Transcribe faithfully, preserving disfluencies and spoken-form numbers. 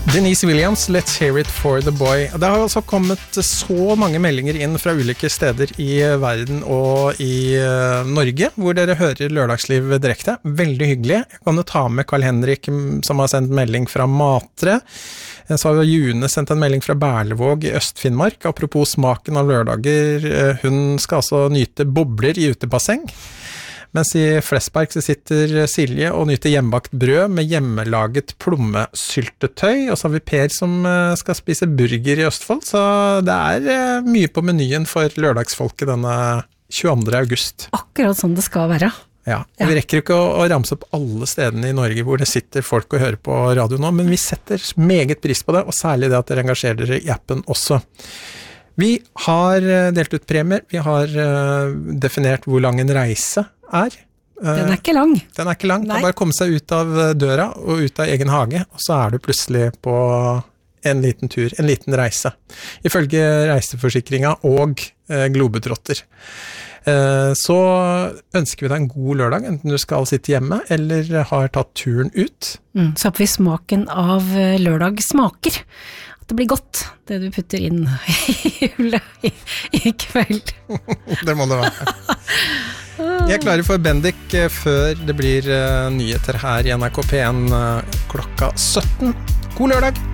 Denise Williams, Let's Hear It for the Boy. Det har altså kommet så mange meldinger inn fra ulike steder i verden og i uh, Norge, hvor dere hører Lørdagsliv direkte. Veldig hyggelig. Jeg kan jo ta med Karl Henrik, som har sendt melding fra Matre. Så har June sendt en melding fra Berlevåg i Øst-Finnmark. Apropos smaken av lørdager, hun skal altså nyte bobler i utebasseng. Mens i Flesberg så sitter Silje og nyter hjemmebakt brød med hjemmelaget plommesyltetøy, og så har vi Per som skal spise burger i Østfold, så det er mye på menyen for lørdagsfolket denne tjueandre august. Akkurat sånn det skal være. Ja, vi rekker ikke å, å ramse opp alle stedene i Norge hvor det sitter folk og hører på radio nå, men vi setter meget pris på det, og særlig det at dere engasjerer dere i appen også. Vi har delt ut premier, vi har uh, definert hvor lang en reise er. Den er ikke lang. Den er ikke lang. Det er bare å komme seg ut av døra og ut av egen hage, og så er du plutselig på en liten tur, en liten reise. Ifølge reiseforsikringen og eh, Globetrotter. Eh, så ønsker vi deg en god lørdag, enten du skal sitte hjemme eller har tatt turen ut. Mm, så håper vi smaken av lørdag smaker. At det blir godt, det du putter inn i hullet i, i kveld. Det må det være. Jeg er klar for Bendik før det blir nyheter her i N R K P en klokka sytten. God lørdag!